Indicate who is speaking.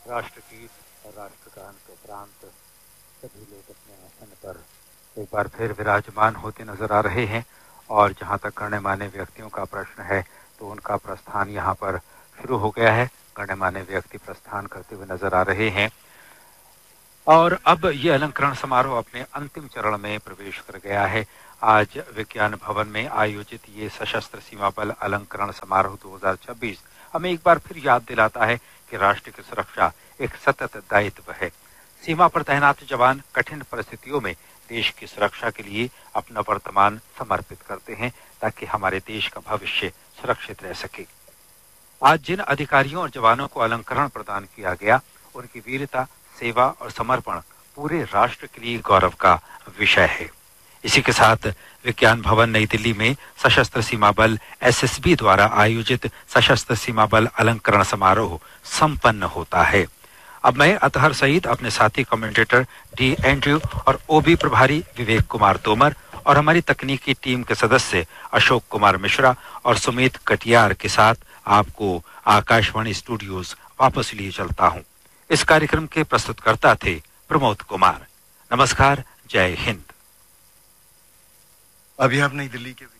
Speaker 1: राष्ट्रगीत और राष्ट्रगान के उपरांत सभी लोग अपने आसन पर एक बार फिर विराजमान होते नजर आ रहे हैं और जहां तक गणमान्य व्यक्तियों का प्रश्न है तो उनका प्रस्थान यहां पर शुरू हो गया है। गणमान्य व्यक्ति प्रस्थान करते हुए नजर आ रहे हैं और अब ये अलंकरण समारोह अपने अंतिम चरण में प्रवेश कर गया है। आज विज्ञान भवन में आयोजित ये सशस्त्र सीमा बल अलंकरण समारोह 2026 हमें एक बार फिर याद दिलाता है कि राष्ट्र की सुरक्षा एक सतत दायित्व है। सीमा पर तैनात जवान कठिन परिस्थितियों में देश की सुरक्षा के लिए अपना वर्तमान समर्पित करते हैं ताकि हमारे देश का भविष्य सुरक्षित रह सके। आज जिन अधिकारियों और जवानों को अलंकरण प्रदान किया गया, उनकी वीरता, सेवा और समर्पण पूरे राष्ट्र के लिए गौरव का विषय है। इसी के साथ विज्ञान भवन नई दिल्ली में सशस्त्र सीमा बल एसएसबी द्वारा आयोजित सशस्त्र सीमा बल अलंकरण समारोह संपन्न होता है। अब मैं अतहर सईद अपने साथी कमेंटेटर डी एंड्रयू और ओबी प्रभारी विवेक कुमार तोमर और हमारी तकनीकी टीम के सदस्य अशोक कुमार मिश्रा और सुमित कटियार के साथ आपको आकाशवाणी स्टूडियोज वापस लिए चलता हूं। इस कार्यक्रम के प्रस्तुतकर्ता थे प्रमोद कुमार। नमस्कार, जय हिंद।
Speaker 2: अभी आप नई दिल्ली के